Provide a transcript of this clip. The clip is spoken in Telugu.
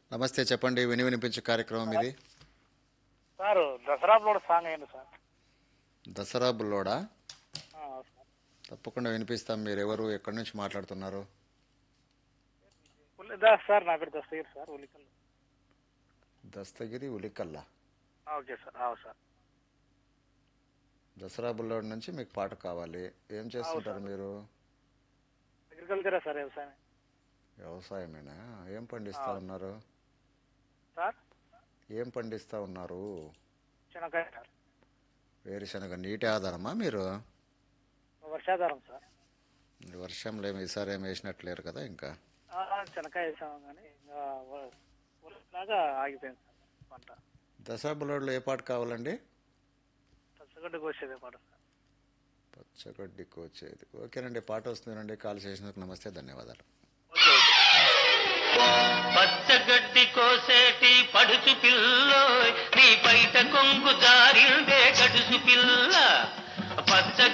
నమస్తే చెప్పండి. వినిపించే కార్యక్రమం ఇది. సార్ దసరా కూడా సాంగ్ అయ్యింది సార్. దసరా బుల్లోడా? సార్ తప్పకుండా వినిపిస్తాం. మీరు ఎవరు, ఎక్కడి నుంచి మాట్లాడుతున్నారు? సార్ నా పేరు Dastagiri sir, ఉలికల్. Dastagiri, ఉలికల్లా. Okay sir. Sir Dasara Bullodu నుంచి మీకు పాట కావాలి. ఏం చేస్తుంటారు మీరు? అగ్రికల్చరే సార్, వ్యవసాయం. వ్యవసాయమేనా? ఏం పండిస్తా ఉన్నారు? సార్ ఏం పండిస్తా ఉన్నారు? శనక్కాయ సార్. వేరుశనగ. నీటి ఆధారమా మీరు? వర్షాధారం సార్. వర్షంలో ఈసారి ఏం వేసినట్లేరు కదా ఇంకా? శనక్కాయ వేసాము కానీ ఇంకా లాగా ఆగిపోయింది సార్ పంట. దసరా బుల్లోడ్లో ఏ పాట కావాలండి? పచ్చగడ్డ కోసేదే పాట సార్. పచ్చగడ్డి కోచేది. ఓకేనండి, పాట వస్తుందండి. కాల్ చేసినందుకు నమస్తే, ధన్యవాదాలు. పచ్చగడ్డి కోసేటి పడుచు పిల్లో, నీ బయట కొంగు జారిందే గడుసు పిల్ల. పచ్చ